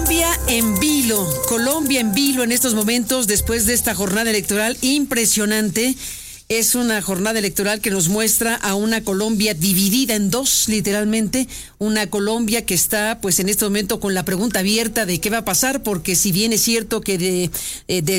Colombia en vilo en estos momentos después de esta jornada electoral impresionante. Es una jornada electoral que nos muestra a una Colombia dividida en dos, literalmente. Una Colombia que está, pues, en este momento con la pregunta abierta de qué va a pasar, porque si bien es cierto que de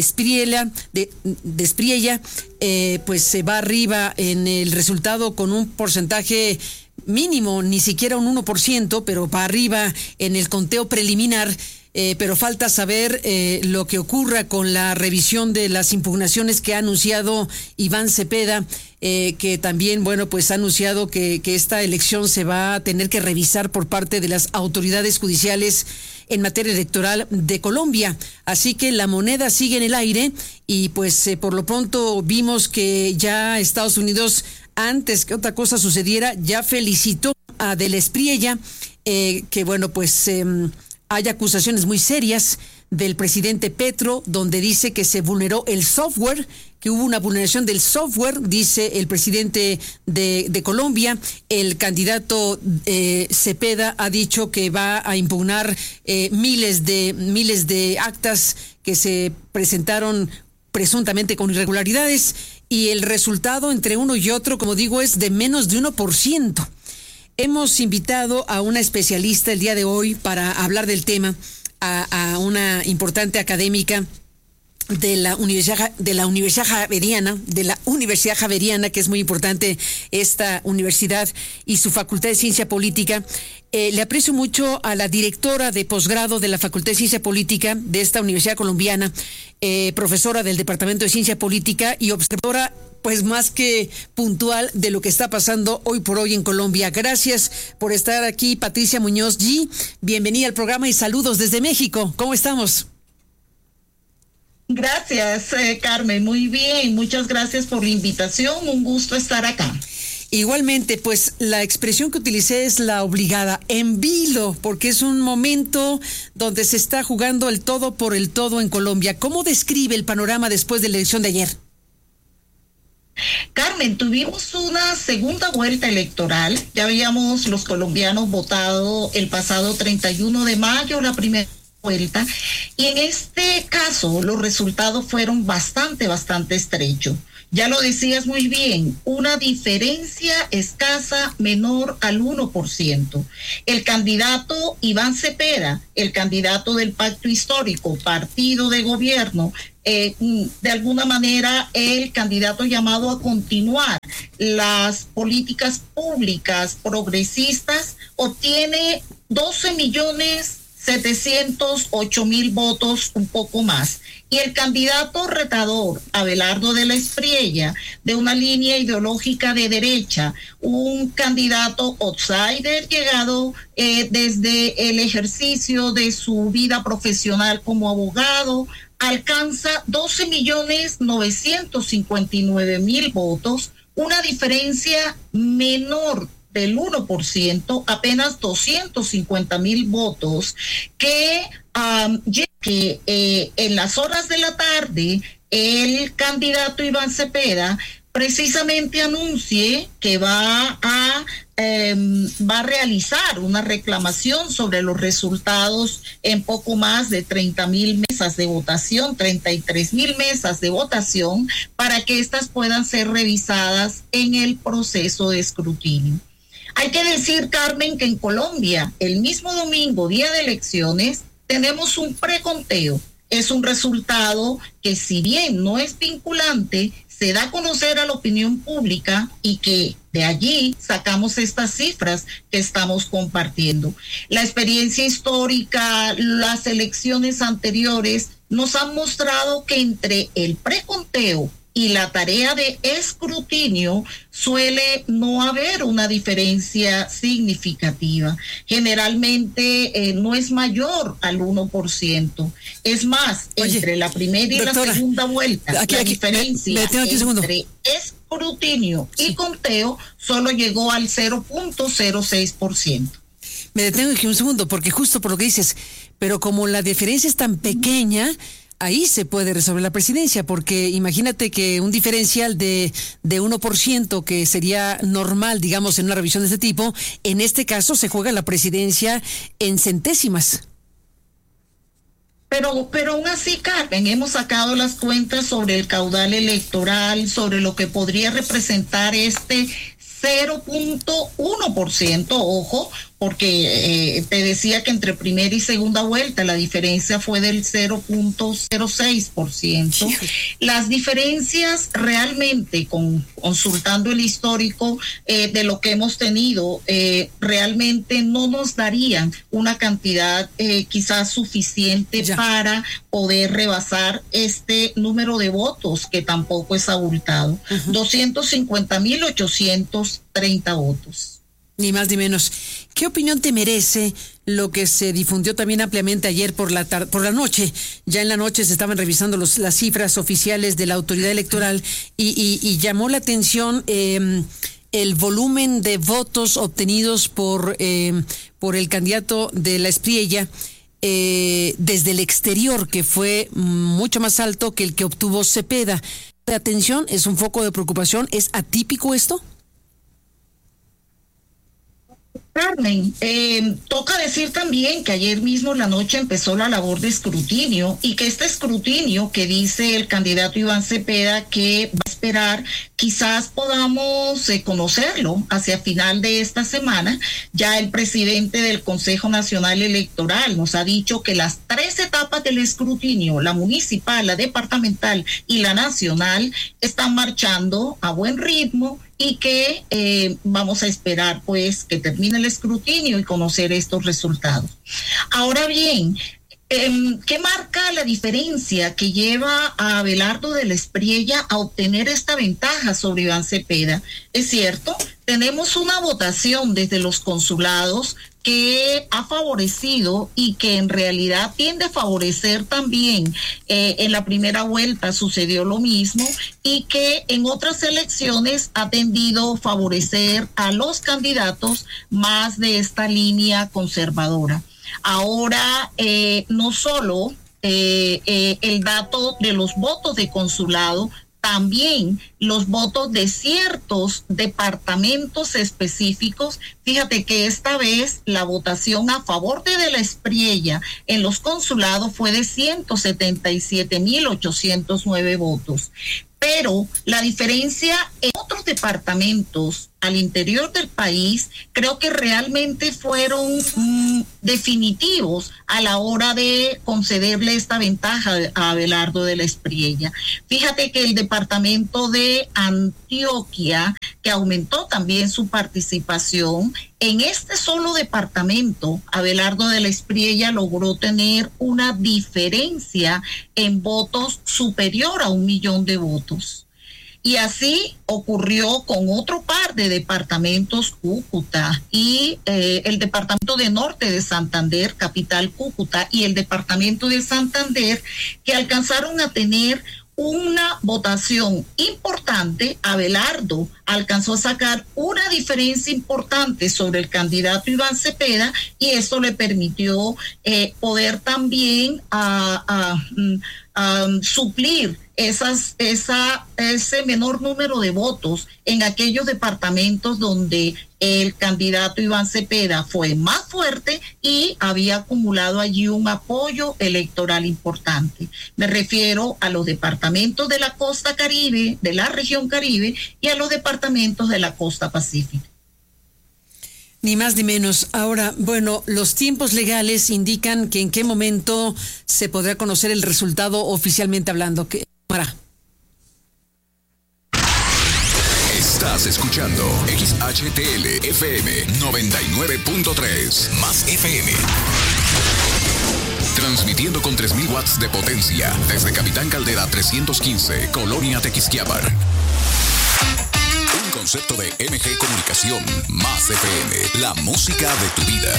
Espriella, pues se va arriba en el resultado con un porcentaje mínimo, ni siquiera un 1%, pero va arriba en el conteo preliminar. Pero falta saber lo que ocurra con la revisión de las impugnaciones que ha anunciado Iván Cepeda, que también, bueno, pues ha anunciado que esta elección se va a tener que revisar por parte de las autoridades judiciales en materia electoral de Colombia. Así que la moneda sigue en el aire y pues por lo pronto vimos que ya Estados Unidos, antes que otra cosa sucediera, ya felicitó a Del Espriella, que bueno, pues hay acusaciones muy serias del presidente Petro, donde dice que se vulneró el software, que hubo una vulneración del software, dice el presidente de Colombia. El candidato Cepeda ha dicho que va a impugnar miles de actas que se presentaron presuntamente con irregularidades, y el resultado entre uno y otro, como digo, es de menos de 1%. Hemos invitado a una especialista el día de hoy para hablar del tema, a una importante académica de la Universidad Javeriana, que es muy importante esta universidad y su Facultad de Ciencia Política. Le aprecio mucho a la directora de posgrado de la Facultad de Ciencia Política de esta Universidad Colombiana, profesora del Departamento de Ciencia Política y observadora, pues más que puntual, de lo que está pasando hoy por hoy en Colombia. Gracias por estar aquí, Patricia Muñoz G. Bienvenida al programa y saludos desde México. ¿Cómo estamos? Gracias, Carmen. Muy bien. Muchas gracias por la invitación. Un gusto estar acá. Igualmente, pues la expresión que utilicé es la obligada, en vilo, porque es un momento donde se está jugando el todo por el todo en Colombia. ¿Cómo describe el panorama después de la elección de ayer? Carmen, tuvimos una segunda vuelta electoral. Ya habíamos los colombianos votado el pasado 31 de mayo, la primera vuelta, y en este caso los resultados fueron bastante estrechos. Ya lo decías muy bien, una diferencia escasa menor al 1%. El candidato Iván Cepeda, el candidato del Pacto Histórico, partido de gobierno, de alguna manera el candidato llamado a continuar las políticas públicas progresistas, obtiene 12.708.000 votos, un poco más. Y el candidato retador, Abelardo de la Espriella, de una línea ideológica de derecha, un candidato outsider llegado desde el ejercicio de su vida profesional como abogado, alcanza 12.959.000 votos, una diferencia menor del 1%, apenas 250.000 votos, que en las horas de la tarde el candidato Iván Cepeda precisamente anuncie que va a realizar una reclamación sobre los resultados en poco más de 30.000 mesas de votación, 33.000 mesas de votación, para que estas puedan ser revisadas en el proceso de escrutinio. Hay que decir, Carmen, que en Colombia, el mismo domingo, día de elecciones, tenemos un preconteo. Es un resultado que, si bien no es vinculante, se da a conocer a la opinión pública, y que de allí sacamos estas cifras que estamos compartiendo. La experiencia histórica, las elecciones anteriores nos han mostrado que entre el preconteo y la tarea de escrutinio suele no haber una diferencia significativa. Generalmente no es mayor al 1%. Es más, entre la primera y doctora, la segunda vuelta, la diferencia entre escrutinio y conteo solo llegó al 0.06%. Me detengo aquí un segundo, porque justo por lo que dices, pero como la diferencia es tan pequeña, ahí se puede resolver la presidencia, porque imagínate que un diferencial de 1%, que sería normal, digamos, en una revisión de este tipo, en este caso se juega la presidencia en centésimas. Pero aún así, Carmen, hemos sacado las cuentas sobre el caudal electoral, sobre lo que podría representar este 0.1%, ojo, porque te decía que entre primera y segunda vuelta la diferencia fue del 0.06%. Las diferencias realmente, consultando el histórico de lo que hemos tenido, realmente no nos darían una cantidad quizás suficiente para poder rebasar este número de votos, que tampoco es abultado. 250,830 votos. Ni más ni menos. ¿Qué opinión te merece lo que se difundió también ampliamente ayer por la noche? Ya en la noche se estaban revisando las cifras oficiales de la autoridad electoral y llamó la atención el volumen de votos obtenidos por el candidato de la Espriella desde el exterior, que fue mucho más alto que el que obtuvo Cepeda. Atención, es un foco de preocupación. ¿Es atípico esto? Carmen, toca decir también que ayer mismo en la noche empezó la labor de escrutinio, y que este escrutinio que dice el candidato Iván Cepeda que va a esperar, quizás podamos conocerlo hacia final de esta semana. Ya el presidente del Consejo Nacional Electoral nos ha dicho que las 3 etapas del escrutinio, la municipal, la departamental y la nacional, están marchando a buen ritmo, y que vamos a esperar pues que termine el escrutinio y conocer estos resultados. Ahora bien, ¿qué marca la diferencia que lleva a Abelardo de la Espriella a obtener esta ventaja sobre Iván Cepeda? Es cierto, tenemos una votación desde los consulados que ha favorecido y que en realidad tiende a favorecer también. En la primera vuelta sucedió lo mismo, y que en otras elecciones ha tendido a favorecer a los candidatos más de esta línea conservadora. Ahora, no solo el dato de los votos de consulado, también los votos de ciertos departamentos específicos. Fíjate que esta vez la votación a favor de la Espriella en los consulados fue de 177,809 votos. Pero la diferencia en otros departamentos al interior del país creo que realmente fueron definitivos a la hora de concederle esta ventaja a Abelardo de la Espriella. Fíjate que el departamento de Antioquia, que aumentó también su participación, en este solo departamento Abelardo de la Espriella logró tener una diferencia en votos superior a 1 millón de votos. Y así ocurrió con otro par de departamentos, Cúcuta y el departamento de Norte de Santander, capital Cúcuta, y el departamento de Santander, que alcanzaron a tener una votación importante. Abelardo alcanzó a sacar una diferencia importante sobre el candidato Iván Cepeda, y esto le permitió poder también suplir ese menor número de votos en aquellos departamentos donde el candidato Iván Cepeda fue más fuerte y había acumulado allí un apoyo electoral importante. Me refiero a los departamentos de la costa Caribe, de la región Caribe, y a los departamentos de la costa Pacífica. Ni más ni menos. Ahora, bueno, los tiempos legales indican que en qué momento se podrá conocer el resultado oficialmente hablando. Estás escuchando XHTL FM 99.3 más FM. Transmitiendo con 3,000 watts de potencia desde Capitán Caldera 315, Colonia Tequisquiapan. Un concepto de MG Comunicación más FM, la música de tu vida.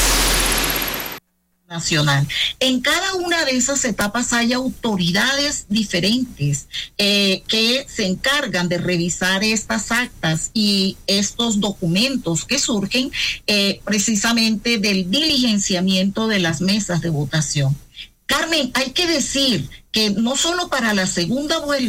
Nacional. En cada una de esas etapas hay autoridades diferentes que se encargan de revisar estas actas y estos documentos que surgen precisamente del diligenciamiento de las mesas de votación. Carmen, hay que decir que no solo para la segunda vuelta,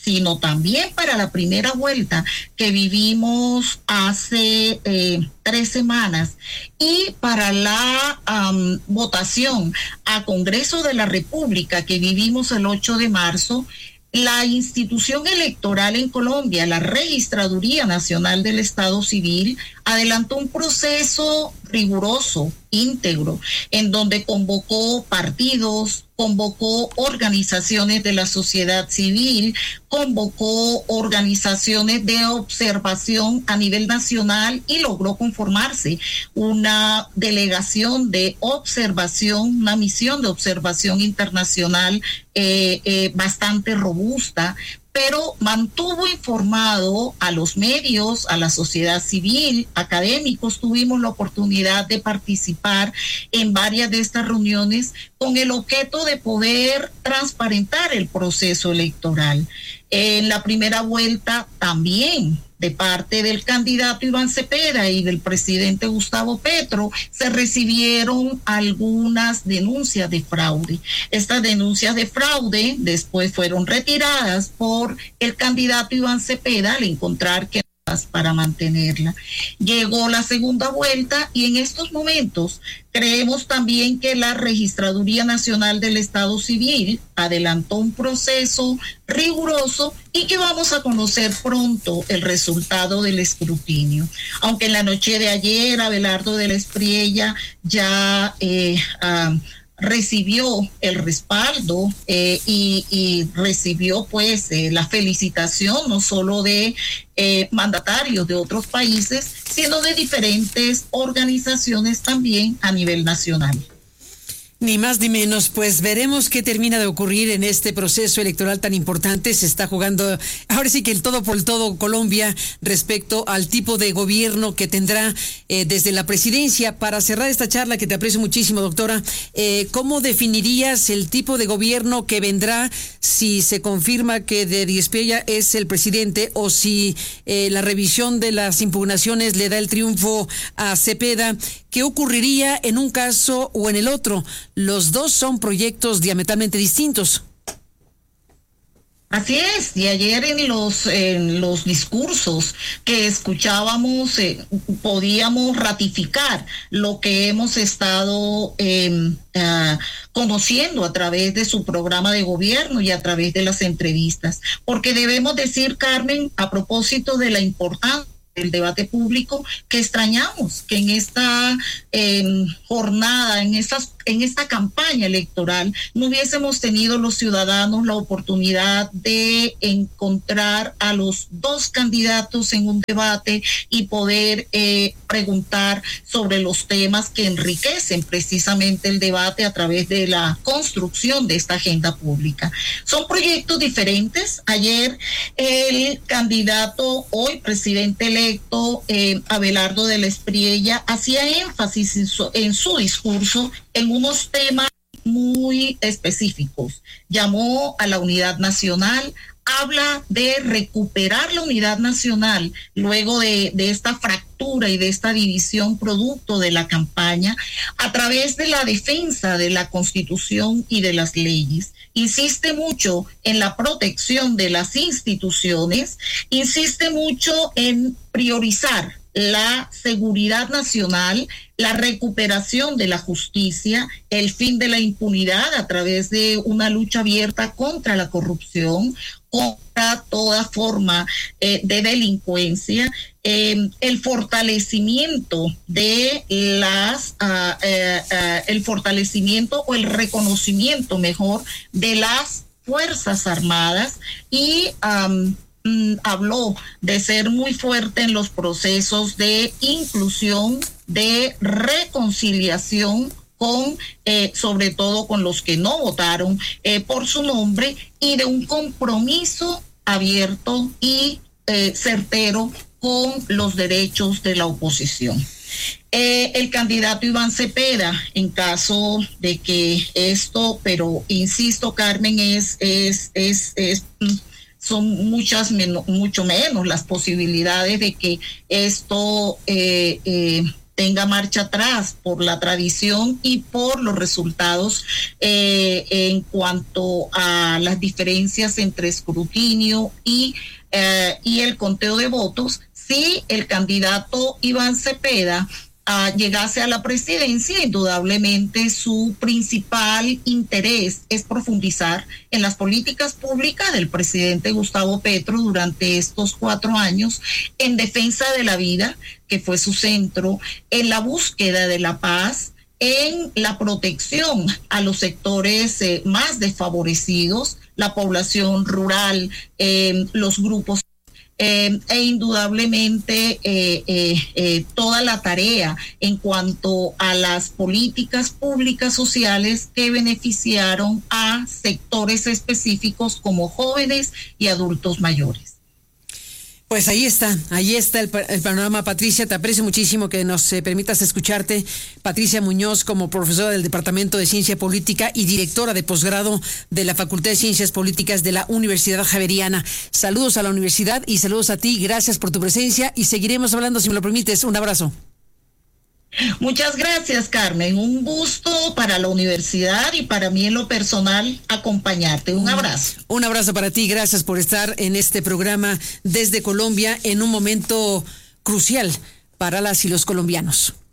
sino también para la primera vuelta que vivimos hace 3 semanas y para la votación a Congreso de la República que vivimos el 8 de marzo, la institución electoral en Colombia, la Registraduría Nacional del Estado Civil, adelantó un proceso riguroso, íntegro, en donde convocó partidos, convocó organizaciones de la sociedad civil, convocó organizaciones de observación a nivel nacional y logró conformarse una delegación de observación, una misión de observación internacional bastante robusta, pero mantuvo informado a los medios, a la sociedad civil, académicos. Tuvimos la oportunidad de participar en varias de estas reuniones con el objeto de poder transparentar el proceso electoral. En la primera vuelta también, de parte del candidato Iván Cepeda y del presidente Gustavo Petro, se recibieron algunas denuncias de fraude. Estas denuncias de fraude después fueron retiradas por el candidato Iván Cepeda al encontrar que para mantenerla. Llegó la segunda vuelta y en estos momentos creemos también que la Registraduría Nacional del Estado Civil adelantó un proceso riguroso y que vamos a conocer pronto el resultado del escrutinio. Aunque en la noche de ayer Abelardo de la Espriella ya recibió el respaldo y recibió pues la felicitación no solo de mandatarios de otros países, sino de diferentes organizaciones también a nivel nacional. Ni más ni menos, pues veremos qué termina de ocurrir en este proceso electoral tan importante. Se está jugando ahora sí que el todo por el todo Colombia respecto al tipo de gobierno que tendrá desde la presidencia. Para cerrar esta charla, que te aprecio muchísimo, doctora, ¿cómo definirías el tipo de gobierno que vendrá si se confirma que de Espriella es el presidente o si la revisión de las impugnaciones le da el triunfo a Cepeda? ¿Qué ocurriría en un caso o en el otro? Los dos son proyectos diametralmente distintos. Así es, y ayer en los discursos que escuchábamos podíamos ratificar lo que hemos estado conociendo a través de su programa de gobierno y a través de las entrevistas, porque debemos decir, Carmen, a propósito de la importancia del debate público, que extrañamos que en esta jornada, en esta campaña electoral, no hubiésemos tenido los ciudadanos la oportunidad de encontrar a los dos candidatos en un debate y poder preguntar sobre los temas que enriquecen precisamente el debate a través de la construcción de esta agenda pública. Son proyectos diferentes. Ayer el candidato, hoy presidente electo, Abelardo de la Espriella, hacía énfasis en su discurso en unos temas muy específicos. Llamó a la unidad nacional, habla de recuperar la unidad nacional luego de esta fractura y de esta división producto de la campaña a través de la defensa de la Constitución y de las leyes. Insiste mucho en la protección de las instituciones, insiste mucho en priorizar la seguridad nacional, la recuperación de la justicia, el fin de la impunidad a través de una lucha abierta contra la corrupción, contra toda forma de delincuencia, el fortalecimiento de el fortalecimiento o el reconocimiento mejor de las Fuerzas Armadas y habló de ser muy fuerte en los procesos de inclusión, de reconciliación con, sobre todo con los que no votaron por su nombre, y de un compromiso abierto y certero con los derechos de la oposición. El candidato Iván Cepeda, en caso de que esto, pero insisto, Carmen, son mucho menos las posibilidades de que esto tenga marcha atrás por la tradición y por los resultados en cuanto a las diferencias entre escrutinio y el conteo de votos. Si el candidato Iván Cepeda llegase a la presidencia, indudablemente su principal interés es profundizar en las políticas públicas del presidente Gustavo Petro durante estos 4 años, en defensa de la vida, que fue su centro, en la búsqueda de la paz, en la protección a los sectores más desfavorecidos, la población rural, los grupos e indudablemente toda la tarea en cuanto a las políticas públicas sociales que beneficiaron a sectores específicos como jóvenes y adultos mayores. Pues ahí está el panorama, Patricia. Te aprecio muchísimo que nos permitas escucharte. Patricia Muñoz, como profesora del Departamento de Ciencia Política y directora de posgrado de la Facultad de Ciencias Políticas de la Universidad Javeriana. Saludos a la universidad y saludos a ti. Gracias por tu presencia y seguiremos hablando, si me lo permites. Un abrazo. Muchas gracias, Carmen. Un gusto para la universidad y para mí en lo personal acompañarte. Un abrazo. Un abrazo para ti. Gracias por estar en este programa desde Colombia en un momento crucial para las y los colombianos.